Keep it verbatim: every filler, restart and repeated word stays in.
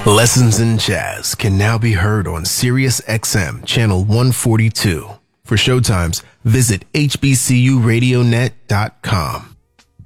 Lessons in Jazz can now be heard on Sirius X M Channel one forty-two. For showtimes, visit H B C U radio net dot com.